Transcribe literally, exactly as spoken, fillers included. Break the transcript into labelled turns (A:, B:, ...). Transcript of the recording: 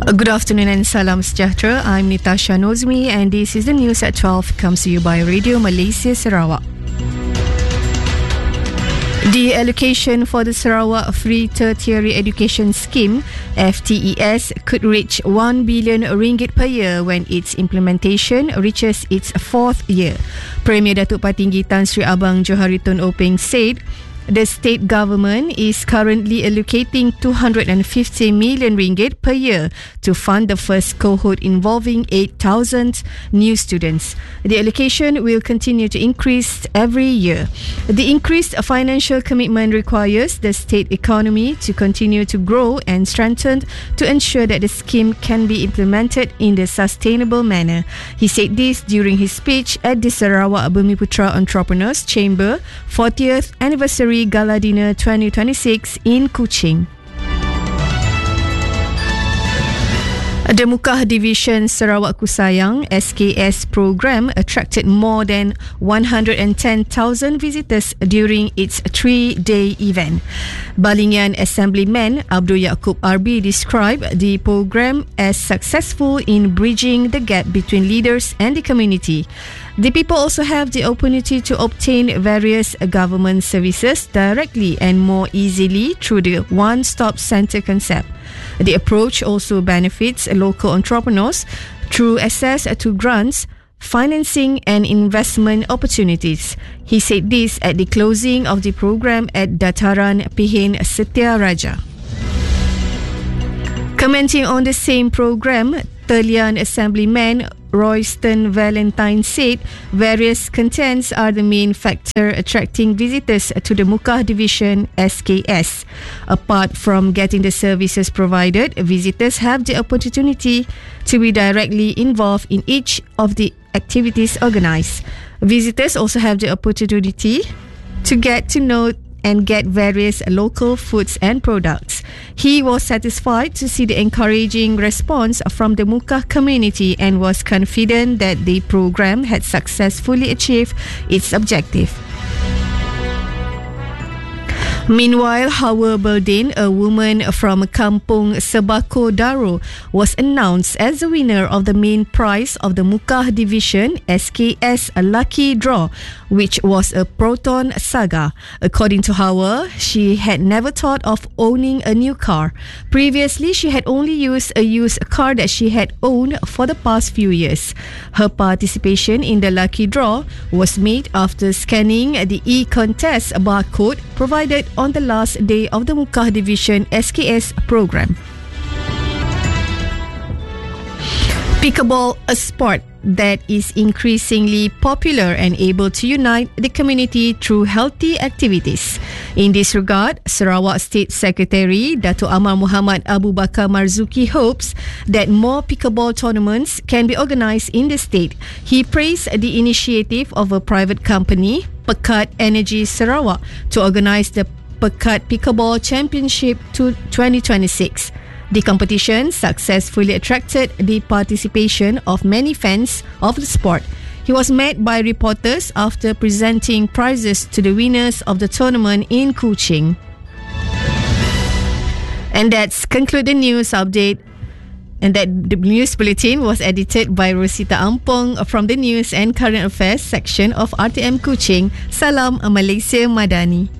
A: Good afternoon and salam sejahtera. I'm Natasha Nozmi and this is the news at twelve, comes to you by Radio Malaysia Sarawak. The allocation for the Sarawak Free Tertiary Education Scheme F T E S could reach one billion ringgit per year when its implementation reaches its fourth year. Premier Datuk Patinggi Tan Sri Abang Johari Tun Openg said the state government is currently allocating two hundred fifty million ringgit per year to fund the first cohort involving eight thousand new students. The allocation will continue to increase every year. The increased financial commitment requires the state economy to continue to grow and strengthen to ensure that the scheme can be implemented in a sustainable manner. He said this during his speech at the Sarawak Bumiputra Entrepreneurs Chamber fortieth Anniversary Gala Dinner twenty twenty-six in Kuching. The Mukah Division Sarawak Kusayang S K S program attracted more than one hundred ten thousand visitors during its three-day event. Balingian Assemblyman Abdul Yaakob R B described the program as successful in bridging the gap between leaders and the community. The people also have the opportunity to obtain various government services directly and more easily through the one-stop centre concept. The approach also benefits local entrepreneurs through access to grants, financing and investment opportunities. He said this at the closing of the program at Dataran Pihin Setiaraja. Commenting on the same program, Telian Assemblyman Royston Valentine said various contents are the main factor attracting visitors to the Mukah Division S K S. Apart from getting the services provided, visitors have the opportunity to be directly involved in each of the activities organised. Visitors also have the opportunity to get to know and get various local foods and products. He was satisfied to see the encouraging response from the Mukah community and was confident that the program had successfully achieved its objective. Meanwhile, Hawa Berdin, a woman from Kampung Sebako Daro, was announced as the winner of the main prize of the Mukah Division S K S Lucky Draw, which was a Proton Saga. According to Hawa, she had never thought of owning a new car. Previously, she had only used a used car that she had owned for the past few years. Her participation in the Lucky Draw was made after scanning the e-contest barcode provided on the last day of the Mukah Division S K S program. Pickleball, a sport that is increasingly popular and able to unite the community through healthy activities. In this regard, Sarawak State Secretary Dato' Amar Muhammad Abu Bakar Marzuki hopes that more pickleball tournaments can be organised in the state. He praised the initiative of a private company, Pekat Energy Sarawak, to organise the Pekat Pickleball Championship to twenty twenty-six. The competition successfully attracted the participation of many fans of the sport. He was met by reporters after presenting prizes to the winners of the tournament in Kuching. And that's conclude the news update. And that the news bulletin was edited by Rosita Ampong from the News and Current Affairs section of R T M Kuching. Salam Malaysia Madani.